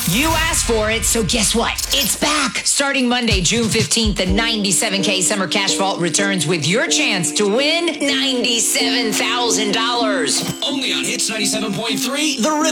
You asked for it, so guess what? It's back. Starting Monday, June 15th, the 97K Summer Cash Vault returns with your chance to win $97,000. Only on Hits 97.3, The Rhythm.